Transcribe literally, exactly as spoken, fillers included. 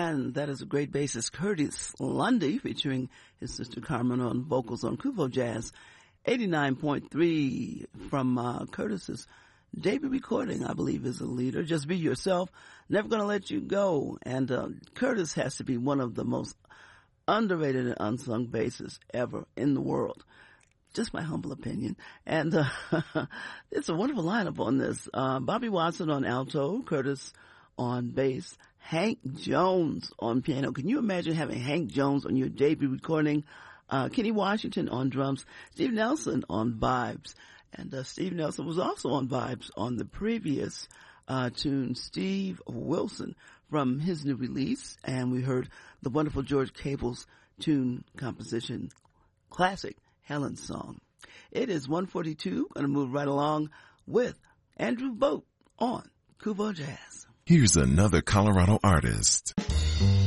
And that is a great bassist, Curtis Lundy, featuring his sister Carmen on vocals on Kuvo Jazz. eighty-nine point three from uh, Curtis's debut recording, I believe, is a leader. Just Be Yourself, Never Gonna Let You Go. And uh, Curtis has to be one of the most underrated and unsung bassists ever in the world. Just my humble opinion. And uh, it's a wonderful lineup on this. Uh, Bobby Watson on alto, Curtis on bass, Hank Jones on piano. Can you imagine having Hank Jones on your debut recording? Uh, Kenny Washington on drums, Steve Nelson on vibes. And uh, Steve Nelson was also on vibes on the previous uh, tune, Steve Wilson, from his new release. And we heard the wonderful George Cable's tune composition, classic Helen's Song. It is one forty-two. Going to move right along with Andrew Boat on Kuvo Jazz. Here's another Colorado artist.